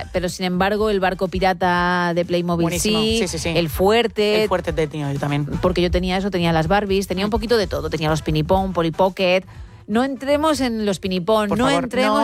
pero sin embargo el barco pirata de Playmobil Buenísimo. Sí. el fuerte. El fuerte de tío, yo también. Porque yo tenía eso, tenía las Barbies, tenía un poquito de todo. Tenía los Pinipón, Polly Pocket. No entremos en los Pinipón, Por no favor, entremos